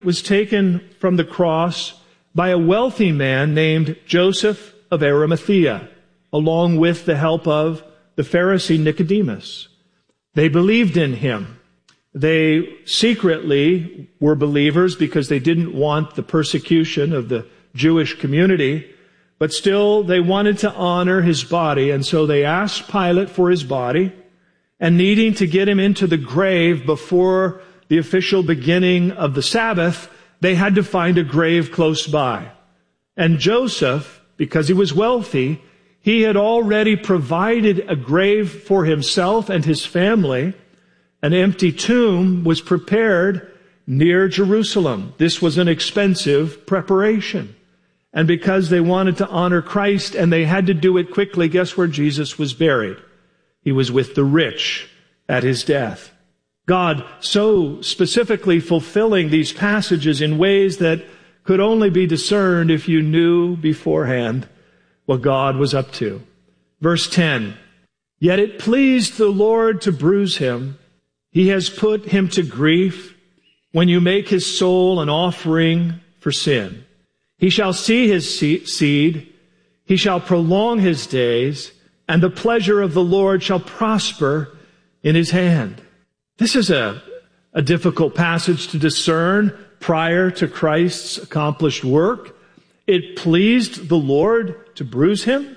was taken from the cross by a wealthy man named Joseph of Arimathea, along with the help of the Pharisee Nicodemus. They believed in him. They secretly were believers because they didn't want the persecution of the Jewish community, but still they wanted to honor his body, and so they asked Pilate for his body, and needing to get him into the grave before the official beginning of the Sabbath, they had to find a grave close by. And Joseph, because he was wealthy, he had already provided a grave for himself and his family. An empty tomb was prepared near Jerusalem. This was an expensive preparation. And because they wanted to honor Christ and they had to do it quickly, guess where Jesus was buried? He was with the rich at his death. God so specifically fulfilling these passages in ways that could only be discerned if you knew beforehand what God was up to. Verse 10, "Yet it pleased the Lord to bruise him. He has put him to grief when you make his soul an offering for sin. He shall see his seed, he shall prolong his days, and the pleasure of the Lord shall prosper in his hand." This is a difficult passage to discern prior to Christ's accomplished work. It pleased the Lord to bruise him.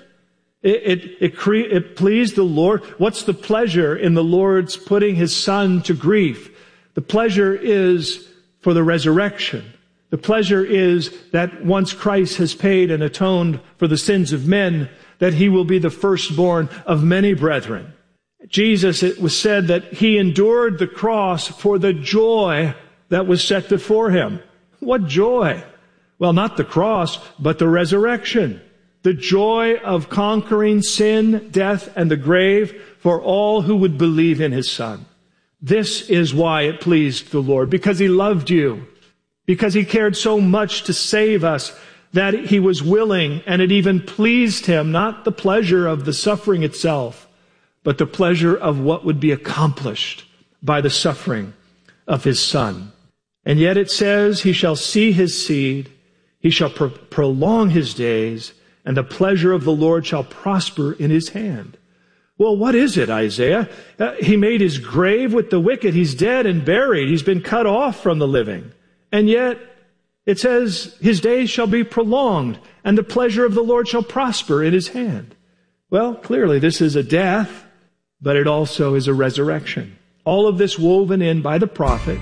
It pleased the Lord. What's the pleasure in the Lord's putting his Son to grief? The pleasure is for the resurrection. The pleasure is that once Christ has paid and atoned for the sins of men, that he will be the firstborn of many brethren. Jesus, it was said that he endured the cross for the joy that was set before him. What joy? Well, not the cross, but the resurrection. The joy of conquering sin, death, and the grave for all who would believe in his Son. This is why it pleased the Lord, because he loved you, because he cared so much to save us that he was willing, and it even pleased him, not the pleasure of the suffering itself, but the pleasure of what would be accomplished by the suffering of his Son. And yet it says, he shall see his seed, he shall prolong his days, and the pleasure of the Lord shall prosper in his hand. Well, what is it, Isaiah? He made his grave with the wicked. He's dead and buried. He's been cut off from the living. And yet it says his days shall be prolonged, and the pleasure of the Lord shall prosper in his hand. Well, clearly this is a death, but it also is a resurrection. All of this woven in by the prophet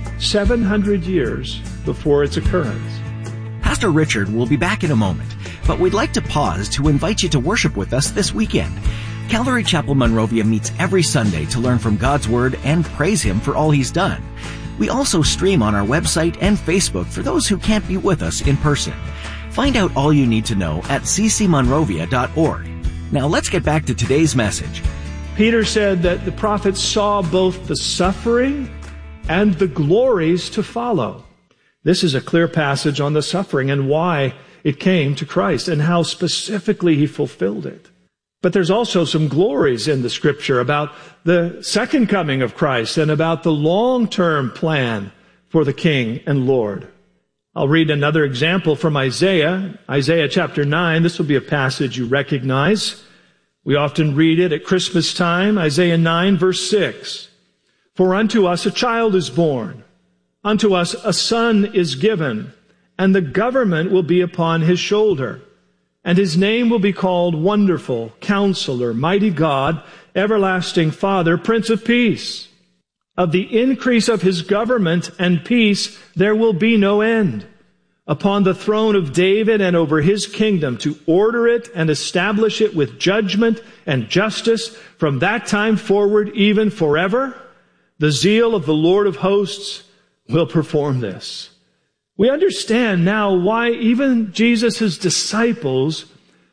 700 years before its occurrence. Pastor Richard will be back in a moment, but we'd like to pause to invite you to worship with us this weekend. Calvary Chapel Monrovia meets every Sunday to learn from God's Word and praise Him for all He's done. We also stream on our website and Facebook for those who can't be with us in person. Find out all you need to know at ccmonrovia.org. Now let's get back to today's message. Peter said that the prophets saw both the suffering and the glories to follow. This is a clear passage on the suffering and why it came to Christ and how specifically He fulfilled it. But there's also some glories in the Scripture about the second coming of Christ and about the long-term plan for the King and Lord. I'll read another example from Isaiah chapter 9. This will be a passage you recognize. We often read it at Christmas time. Isaiah 9, verse 6. "For unto us a child is born, unto us a son is given, and the government will be upon his shoulder. And his name will be called Wonderful, Counselor, Mighty God, Everlasting Father, Prince of Peace. Of the increase of his government and peace there will be no end. Upon the throne of David and over his kingdom, to order it and establish it with judgment and justice from that time forward, even forever. The zeal of the Lord of hosts will perform this." We understand now why even Jesus' disciples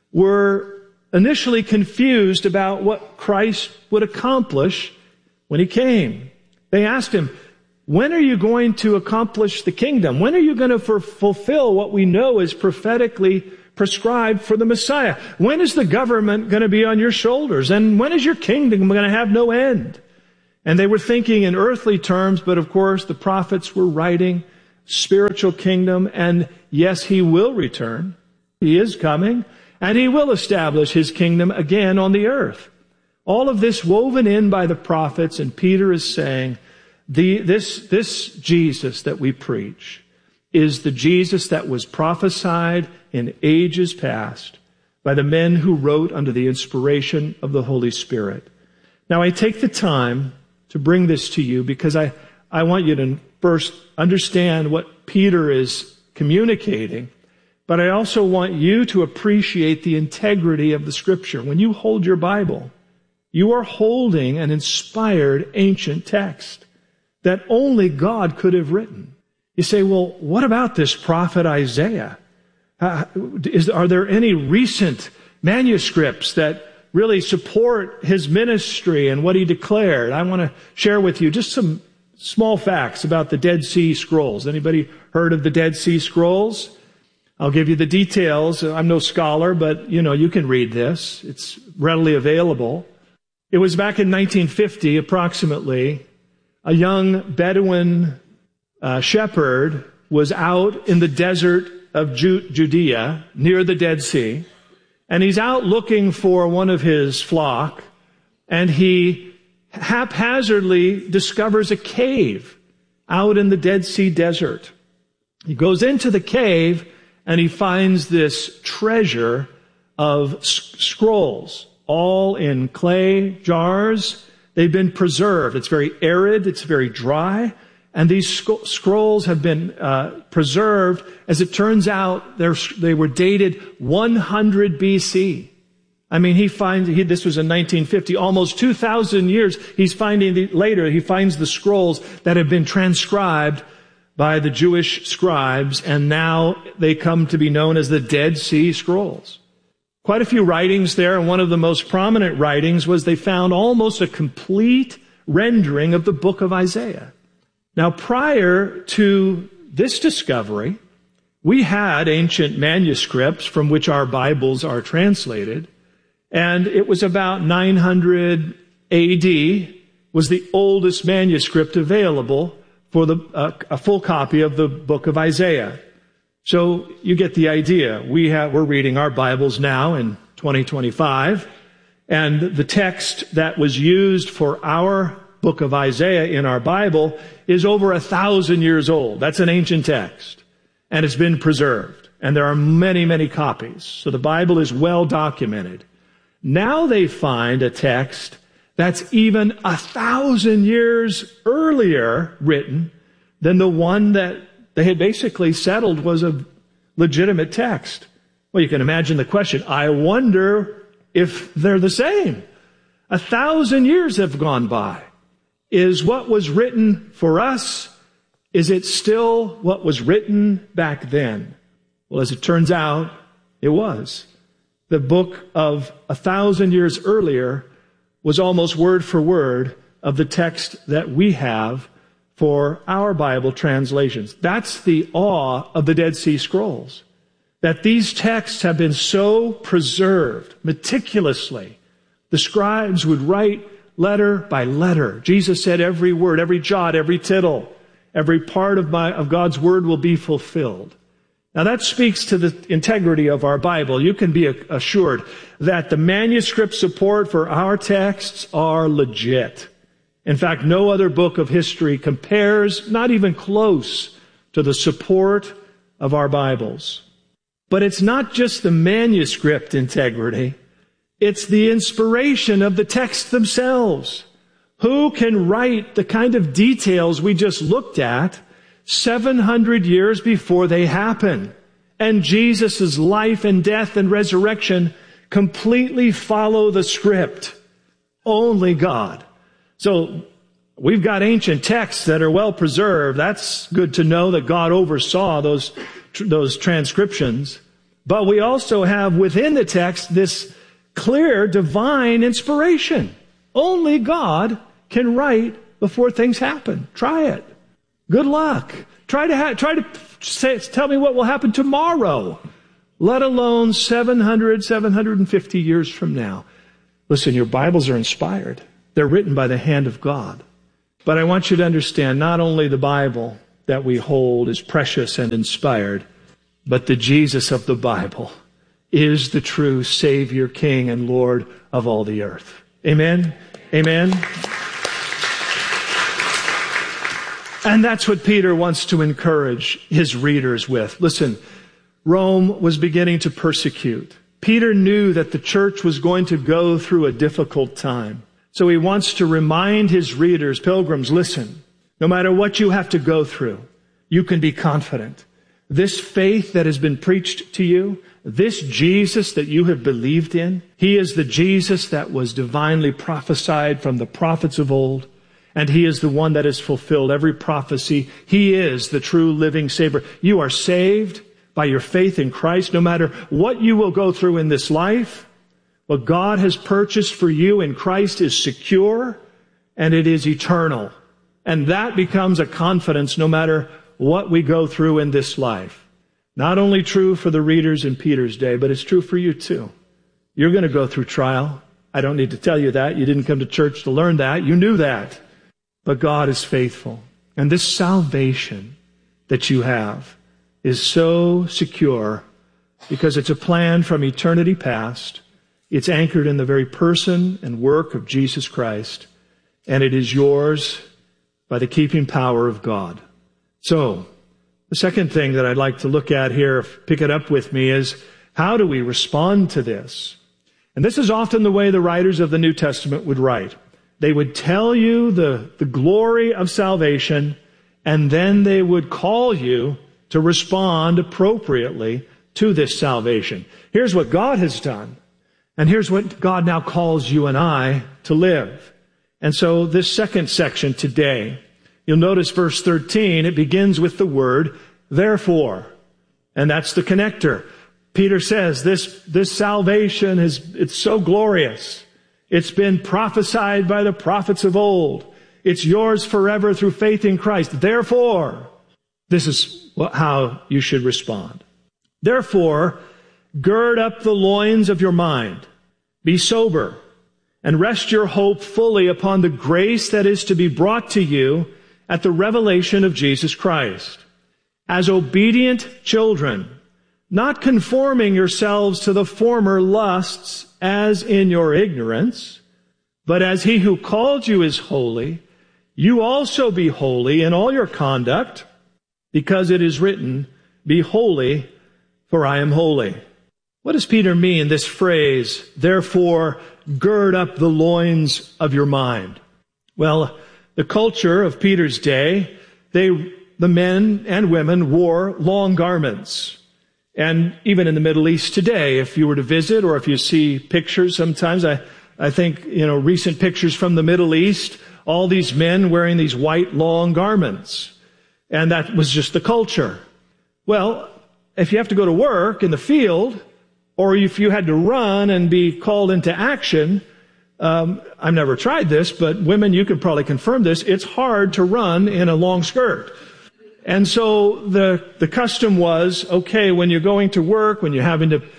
were initially confused about what Christ would accomplish when He came. They asked Him, "When are you going to accomplish the kingdom? When are you going to fulfill what we know is prophetically prescribed for the Messiah? When is the government going to be on your shoulders? And when is your kingdom going to have no end?" And they were thinking in earthly terms, but of course the prophets were writing spiritual kingdom, and yes, he will return. He is coming, and he will establish his kingdom again on the earth. All of this woven in by the prophets, and Peter is saying, this Jesus that we preach is the Jesus that was prophesied in ages past by the men who wrote under the inspiration of the Holy Spirit. Now, I take the time to bring this to you because I want you to first understand what Peter is communicating, but I also want you to appreciate the integrity of the Scripture. When you hold your Bible, you are holding an inspired ancient text that only God could have written. You say, well, what about this prophet Isaiah? Are there any recent manuscripts that really support his ministry and what he declared? I want to share with you just some small facts about the Dead Sea Scrolls. Anybody heard of the Dead Sea Scrolls? I'll give you the details. I'm no scholar, but you can read this. It's readily available. It was back in 1950, approximately, a young Bedouin shepherd was out in the desert of Judea, near the Dead Sea, and he's out looking for one of his flock, and he haphazardly discovers a cave out in the Dead Sea desert. He goes into the cave, and he finds this treasure of scrolls, all in clay jars. They've been preserved. It's very arid, it's very dry. And these scrolls have been preserved. As it turns out, they were dated 100 BC. I mean, this was in 1950, almost 2,000 years. He finds the scrolls that have been transcribed by the Jewish scribes, and now they come to be known as the Dead Sea Scrolls. Quite a few writings there, and one of the most prominent writings was they found almost a complete rendering of the book of Isaiah. Now, prior to this discovery, we had ancient manuscripts from which our Bibles are translated, and it was about 900 AD was the oldest manuscript available for a full copy of the book of Isaiah. So you get the idea. We're reading our Bibles now in 2025, and the text that was used for our book of Isaiah in our Bible is over 1,000 years old. That's an ancient text, and it's been preserved, and there are many, many copies. So the Bible is well documented. Now they find a text that's even 1,000 years earlier written than the one that they had basically settled was a legitimate text. Well, you can imagine the question. I wonder if they're the same. 1,000 years have gone by. Is what was written for us, is it still what was written back then? Well, as it turns out, it was. The book of 1,000 years earlier was almost word for word of the text that we have for our Bible translations. That's the awe of the Dead Sea Scrolls, that these texts have been so preserved meticulously. The scribes would write letter by letter. Jesus said every word, every jot, every tittle, every part of God's word will be fulfilled. Now that speaks to the integrity of our Bible. You can be assured that the manuscript support for our texts are legit. In fact, no other book of history compares, not even close, to the support of our Bibles. But it's not just the manuscript integrity. It's the inspiration of the texts themselves. Who can write the kind of details we just looked at 700 years before they happen? And Jesus' life and death and resurrection completely follow the script. Only God. So we've got ancient texts that are well preserved. That's good to know that God oversaw those transcriptions. But we also have within the text this clear divine inspiration. Only God can write before things happen. Try it. Good luck. Try to tell me what will happen tomorrow, let alone 750 years from now. Listen, your Bibles are inspired. They're written by the hand of God. But I want you to understand not only the Bible, that we hold is precious and inspired, but the Jesus of the Bible is the true Savior, King, and Lord of all the earth. Amen? Amen? And that's what Peter wants to encourage his readers with. Listen, Rome was beginning to persecute. Peter knew that the church was going to go through a difficult time. So he wants to remind his readers, pilgrims, listen, no matter what you have to go through, you can be confident. This faith that has been preached to you, this Jesus that you have believed in, he is the Jesus that was divinely prophesied from the prophets of old, and he is the one that has fulfilled every prophecy. He is the true living Savior. You are saved by your faith in Christ, no matter what you will go through in this life. What God has purchased for you in Christ is secure, and it is eternal. And that becomes a confidence no matter what we go through in this life. Not only true for the readers in Peter's day, but it's true for you too. You're going to go through trial. I don't need to tell you that. You didn't come to church to learn that. You knew that. But God is faithful. And this salvation that you have is so secure because it's a plan from eternity past. It's anchored in the very person and work of Jesus Christ, and it is yours by the keeping power of God. So, the second thing that I'd like to look at here, pick it up with me, is how do we respond to this? And this is often the way the writers of the New Testament would write. They would tell you the glory of salvation, and then they would call you to respond appropriately to this salvation. Here's what God has done, and here's what God now calls you and I to live. And so this second section today, you'll notice verse 13, it begins with the word, therefore. And that's the connector. Peter says this salvation it's so glorious. It's been prophesied by the prophets of old. It's yours forever through faith in Christ. Therefore, this is how you should respond. Therefore, gird up the loins of your mind. Be sober and rest your hope fully upon the grace that is to be brought to you at the revelation of Jesus Christ. As obedient children, not conforming yourselves to the former lusts as in your ignorance, but as he who called you is holy, you also be holy in all your conduct, because it is written, be holy, for I am holy. What does Peter mean, this phrase, therefore gird up the loins of your mind? Well, the culture of Peter's day, the men and women wore long garments. And even in the Middle East today, if you were to visit or if you see pictures sometimes, I think, recent pictures from the Middle East, all these men wearing these white long garments. And that was just the culture. Well, if you have to go to work in the field, or if you had to run and be called into action, I've never tried this, but women, you can probably confirm this, it's hard to run in a long skirt. And so the custom was, okay, when you're going to work, when you're having to,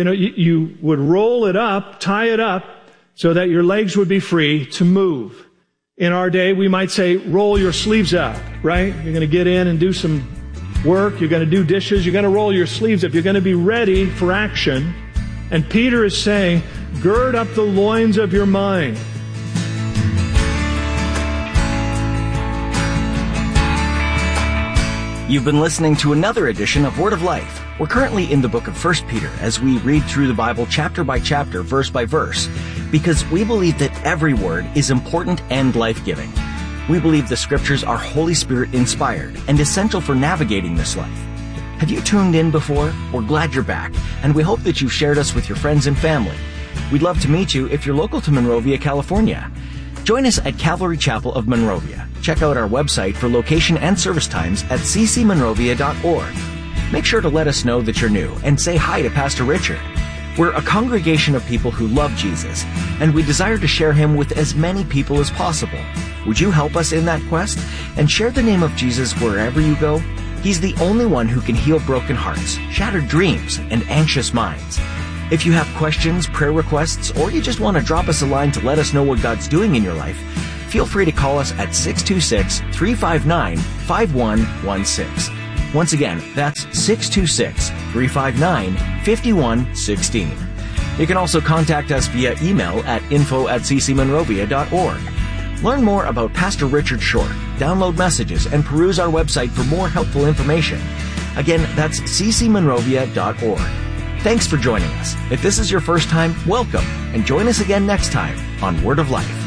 you would roll it up, tie it up, so that your legs would be free to move. In our day, we might say, roll your sleeves up, right? You're going to get in and do some work, you're going to do dishes, you're going to roll your sleeves up, you're going to be ready for action. And Peter is saying, gird up the loins of your mind. You've been listening to another edition of Word of Life. We're currently in the book of 1 Peter as we read through the Bible chapter by chapter, verse by verse, because we believe that every word is important and life-giving. We believe the Scriptures are Holy Spirit inspired and essential for navigating this life. Have you tuned in before? We're glad you're back, and we hope that you've shared us with your friends and family. We'd love to meet you if you're local to Monrovia, California. Join us at Calvary Chapel of Monrovia. Check out our website for location and service times at ccmonrovia.org. Make sure to let us know that you're new and say hi to Pastor Richard. We're a congregation of people who love Jesus, and we desire to share him with as many people as possible. Would you help us in that quest and share the name of Jesus wherever you go? He's the only one who can heal broken hearts, shattered dreams, and anxious minds. If you have questions, prayer requests, or you just want to drop us a line to let us know what God's doing in your life, feel free to call us at 626-359-5116. Once again, that's 626-359-5116. You can also contact us via email at info@ccmonrovia.org. Learn more about Pastor Richard Short, download messages, and peruse our website for more helpful information. Again, that's ccmonrovia.org. Thanks for joining us. If this is your first time, welcome, and join us again next time on Word of Life.